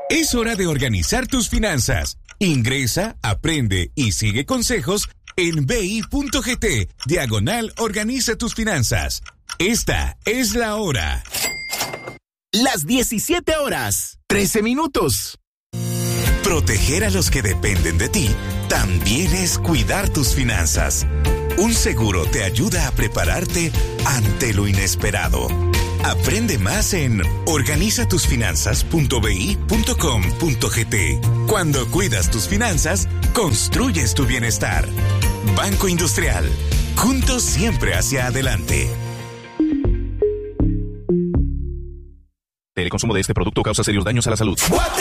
Es hora de organizar tus finanzas. Ingresa, aprende y sigue consejos en bi.gt/organiza tus finanzas. Esta es la hora. Las 17 horas, 13 minutos. Proteger a los que dependen de ti también es cuidar tus finanzas. Un seguro te ayuda a prepararte ante lo inesperado. Aprende más en organizatusfinanzas.bi.com.gt. Cuando cuidas tus finanzas, construyes tu bienestar. Banco Industrial. Juntos siempre hacia adelante. El consumo de este producto causa serios daños a la salud.